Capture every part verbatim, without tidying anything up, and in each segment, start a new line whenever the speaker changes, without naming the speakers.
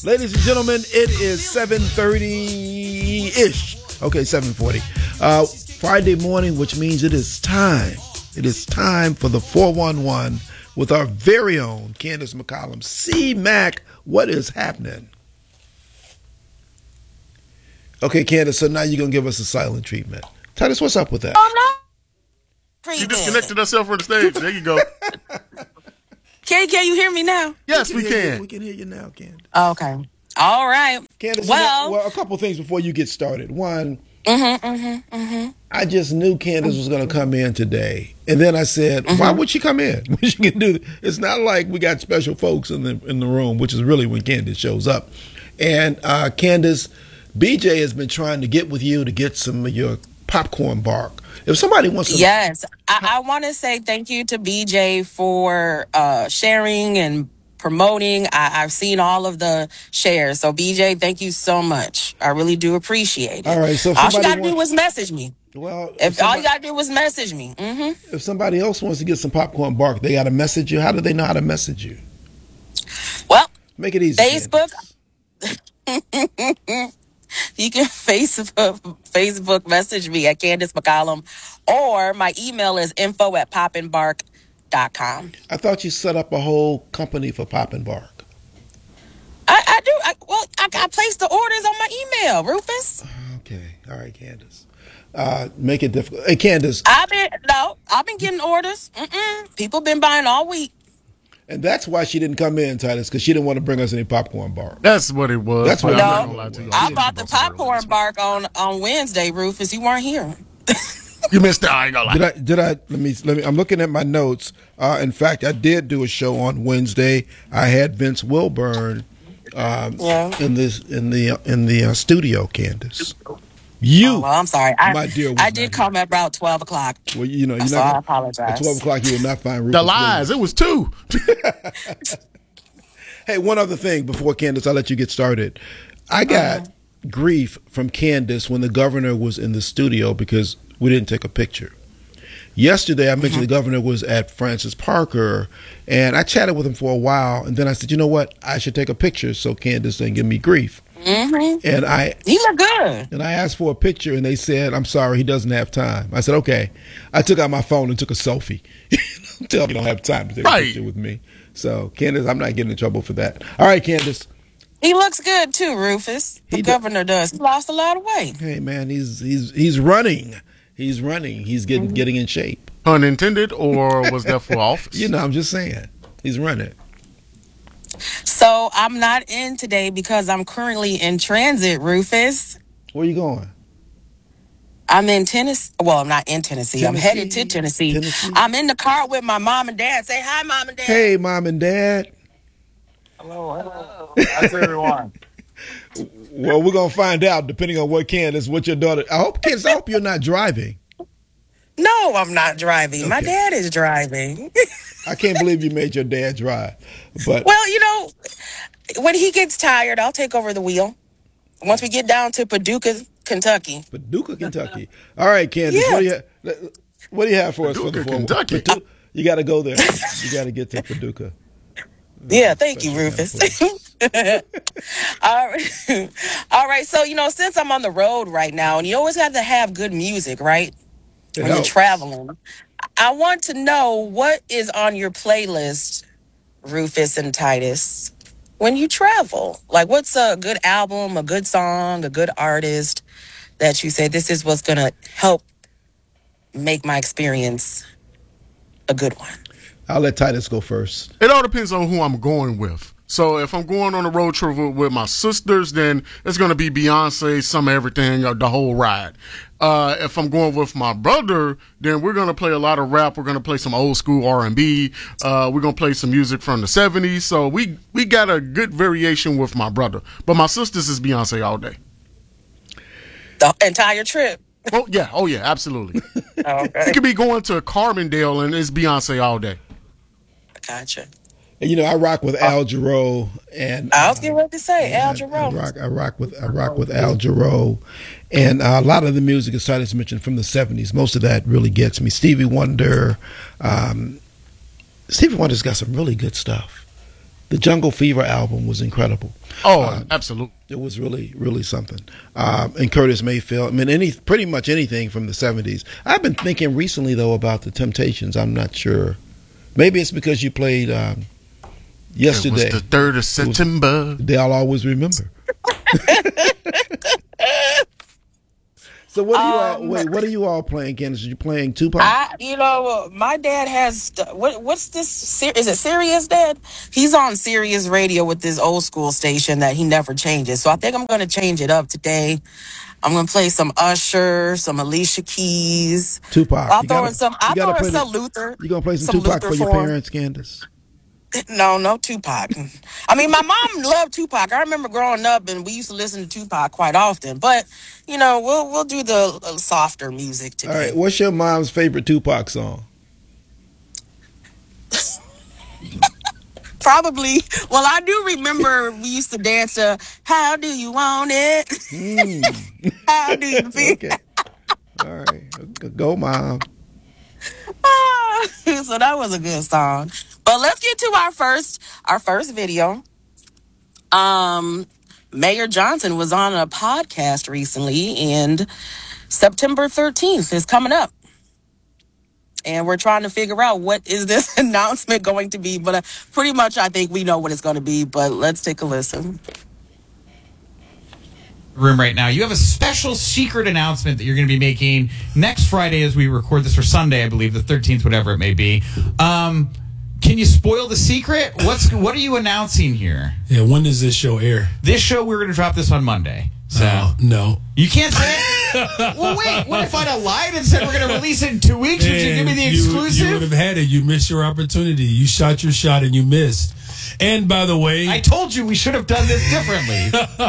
Ladies and gentlemen, it is seven thirty-ish. Okay, seven forty. Uh, Friday morning, which means it is time. It is time for the four one one with our very own Candace McCollum. C-Mac, what is happening? Okay, Candace, so now you're going to give us a silent treatment. Tell us what's up with that.
Oh, no.
She disconnected herself from the stage. There you go.
Can, can you hear me now?
Yes,
we
we
can.
can.
You, we can hear you now, Candace.
Okay. All right.
Candace,
well,
you know, well, a couple things before you get started. One,
mm-hmm, mm-hmm, mm-hmm.
I just knew Candace was going to come in today, and then I said, mm-hmm. "Why would she come in? She can do. It's not like we got special folks in the in the room, which is really when Candace shows up." And uh, Candace, B J has been trying to get with you to get some of your popcorn bark. If somebody wants to,
yes, I, I want to say thank you to B J for uh, sharing and promoting. I, I've seen all of the shares. So B J, thank you so much. I really do appreciate it.
All right. So
all you got to
wants,
do was message me.
Well,
if, if somebody, all you got to do was message me.
Mm-hmm. If somebody else wants to get some popcorn bark, they got to message you. How do they know how to message you?
Well,
make it easy.
Facebook. You can Facebook Facebook message me at Candace McCollum, or my email is info at poppin bark dot com.
I thought you set up a whole company for Poppin' Bark.
I, I do. I, well, I, I placed the orders on my email, Rufus.
Okay. All right, Candace. Uh, make it difficult. Hey, Candace.
I've been, no, I've been getting orders. Mm-mm. People been buying all week.
And that's why she didn't come in, Titus, because she didn't want to bring us any popcorn bark.
That's what it was.
That's what
no,
I'm not gonna lie to you.
I bought the popcorn bark on, on Wednesday, Rufus. You weren't here.
You missed it. I ain't gonna lie.
Did I? Did I? Let me. Let me. I'm looking at my notes. Uh, in fact, I did do a show on Wednesday. I had Vince Wilburn um,
yeah.
in this in the in the uh, studio. Candace, you.
Oh, well, I'm sorry, I,
my dear.
I did come at about twelve o'clock.
Well, you know, you're
so
not.
I apologize.
At twelve o'clock, you will not find Rufus
the lies. Williams. It was two.
Hey, one other thing before Candace, I'll let you get started. I got uh-huh. grief from Candace when the governor was in the studio because we didn't take a picture. Yesterday, I mentioned mm-hmm. the governor was at Francis Parker, and I chatted with him for a while, and then I said, you know what? I should take a picture so Candace doesn't give me grief.
Mm-hmm.
And I,
you look good.
And I asked for a picture, and they said, I'm sorry, he doesn't have time. I said, okay. I took out my phone and took a selfie. Tell me you don't have time to take right. a picture with me. So, Candace, I'm not getting in trouble for that. All right, Candace.
He looks good too, Rufus. The he governor does. He lost a lot of weight.
Hey, man, he's he's he's running. He's running. He's getting
mm-hmm.
getting in shape.
Unintended, or was that for office?
You know, I'm just saying. He's running.
So I'm not in today because I'm currently in transit, Rufus.
Where you going?
I'm in Tennessee. Well, I'm not in Tennessee. Tennessee? I'm headed to Tennessee. Tennessee. I'm in the car with my mom and dad. Say hi, mom and dad.
Hey, mom and dad.
Hello, hello. How's everyone?
Well, we're going to find out depending on what Candace, what your daughter. I hope, Candace, I hope you're not driving.
No, I'm not driving. Okay. My dad is driving.
I can't believe you made your dad drive. But
well, you know, when he gets tired, I'll take over the wheel. Once we get down to Paducah, Kentucky.
Paducah, Kentucky. All right, Candace. Yeah. What do you What do you have for
Paducah,
us for the
Kentucky?
Padu- you got to go there. You got to get to Paducah.
Yeah, thank you, Rufus. All right. All right. So, you know, since I'm on the road right now, and you always have to have good music, right?
It
when
helps.
You're traveling. I want to know what is on your playlist, Rufus and Titus, when you travel. Like, what's a good album, a good song, a good artist that you say, this is what's going to help make my experience a good one?
I'll let Titus go first.
It all depends on who I'm going with. So if I'm going on a road trip with my sisters, then it's going to be Beyonce, Some of Everything, the whole ride. Uh, if I'm going with my brother, then we're going to play a lot of rap. We're going to play some old school R and B. Uh, we're going to play some music from the seventies. So we, we got a good variation with my brother. But my sisters is Beyonce all day.
The entire trip?
Oh, yeah. Oh, yeah. Absolutely.
Okay.
It could be going to Carbondale and it's Beyonce all day.
Gotcha.
And, you know, I rock with Al Jarreau, and
I was getting ready to say Al Jarreau.
I, I rock, I rock with, I rock with Al Jarreau, and uh, a lot of the music, as Titus mentioned, from the seventies. Most of that really gets me. Stevie Wonder, um, Stevie Wonder's got some really good stuff. the Jungle Fever album was incredible.
Oh,
Um,
absolutely.
It was really, really something. Um, and Curtis Mayfield. I mean, any pretty much anything from the seventies. I've been thinking recently though about the Temptations. I'm not sure. Maybe it's because you played um, yesterday.
It was the third of September.
They'll always remember. So what are you all?
Um,
Wait, what are you all playing, Candace? Are you playing Tupac?
I, you know, my dad has st- what? What's this? Ser- Is it Sirius, Dad? He's on Sirius Radio with this old school station that he never changes. So I think I'm going to change it up today. I'm going to play some Usher, some Alicia Keys.
Tupac.
I'll
You
throw
gotta-
in some.
you
I'll
gotta
throw in
play
some
the-
Luther.
You gonna play some,
some
Tupac
Luther
for your
for him.
parents, Candace?
No, no Tupac. I mean, my mom loved Tupac. I remember growing up, and we used to listen to Tupac quite often. But you know, we'll we'll do the uh, softer music today.
All right. What's your mom's favorite Tupac song?
Probably. Well, I do remember we used to dance to "How Do You Want It?"
Mm.
How do you feel?
Okay. All right. Go, mom.
Ah, so that was a good song. But let's get to our first our first video. Um, Mayor Johnson was on a podcast recently, and September thirteenth is coming up. And we're trying to figure out what is this announcement going to be. But uh, pretty much I think we know what it's going to be. But let's take a listen.
Room right now. You have a special secret announcement that you're going to be making next Friday as we record this, or Sunday, I believe, the thirteenth, whatever it may be. Um, can you spoil the secret? What's what are you announcing here?
Yeah, when does this show air?
This show, we're going to drop this on Monday. So
Uh, no.
you can't say it? Well, wait. What if I lied and said we're going to release it in two weeks? Would you give me the
And you-
exclusive?
You would have had it. You missed your opportunity. You shot your shot and you missed. And by the way,
I told you we should have done this differently.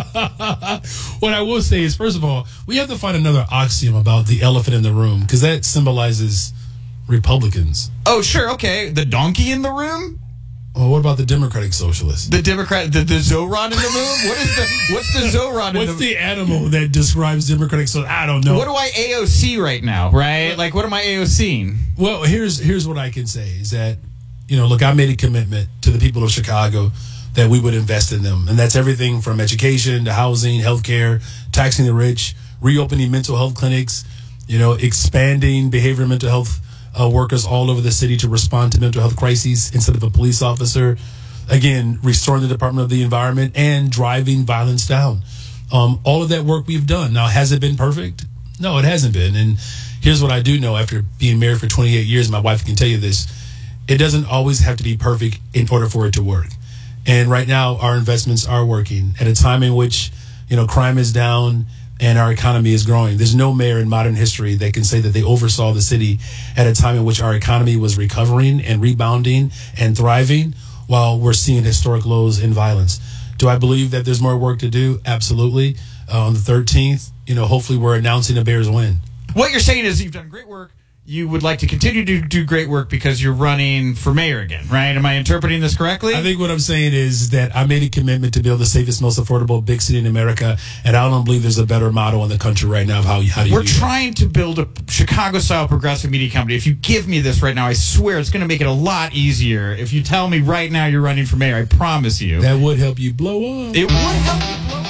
what I will say is, first of all, we have to find another axiom about the elephant in the room, because that symbolizes Republicans.
Oh, sure. Okay. The donkey in the room?
Well, what about the Democratic Socialists?
The Democrat, the, the Zoran in the room? What is the, what's the Zoran in
What's
the
the animal that describes Democratic Socialists? I don't know.
What do I A O C right now, right? Like, what am I AOCing?
Well, here's here's what I can say is that, you know, look, I made a commitment to the people of Chicago that we would invest in them. And that's everything from education to housing, healthcare, taxing the rich, reopening mental health clinics, you know, expanding behavioral and mental health uh, workers all over the city to respond to mental health crises instead of a police officer. Again, restoring the Department of the Environment and driving violence down. Um, all of that work we've done. Now, has it been perfect? No, it hasn't been. And here's what I do know after being married for twenty-eight years, my wife can tell you this. It doesn't always have to be perfect in order for it to work. And right now, our investments are working at a time in which, you know, crime is down and our economy is growing. There's no mayor in modern history that can say that they oversaw the city at a time in which our economy was recovering and rebounding and thriving while we're seeing historic lows in violence. Do I believe that there's more work to do? Absolutely. Uh, on the thirteenth, you know, hopefully we're announcing a Bears win.
What you're saying is you've done great work. You would like to continue to do great work because you're running for mayor again, right? Am I interpreting this correctly?
I think what I'm saying is that I made a commitment to build the safest, most affordable big city in America, and I don't believe there's a better model in the country right now of how, how do you
We're
do that.
trying to build a Chicago-style progressive media company. If you give me this right now, I swear it's going to make it a lot easier. If you tell me right now you're running for mayor, I promise you.
That would help you blow up.
It would help you blow up.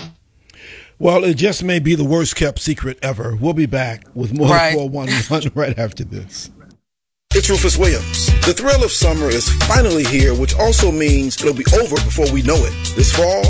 Well, it just may be the worst kept secret ever. We'll be back with more
Right.
four one one right after this. It's Rufus Williams. The thrill of summer is finally here, which also means it'll be over before we know it. This fall,